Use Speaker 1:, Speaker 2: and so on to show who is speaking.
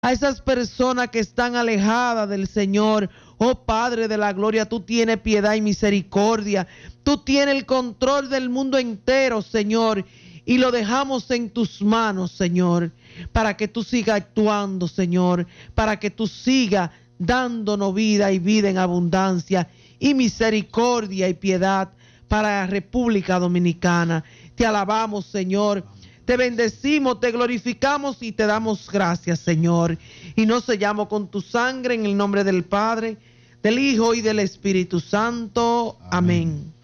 Speaker 1: a esas personas que están alejadas del Señor. Oh Padre de la gloria, tú tienes piedad y misericordia. Tú tienes el control del mundo entero, Señor. Y lo dejamos en tus manos, Señor, para que tú sigas actuando, Señor, para que tú sigas dándonos vida y vida en abundancia y misericordia y piedad para la República Dominicana. Te alabamos, Señor. Te bendecimos, te glorificamos y te damos gracias, Señor. Y nos sellamos con tu sangre en el nombre del Padre, del Hijo y del Espíritu Santo. Amén.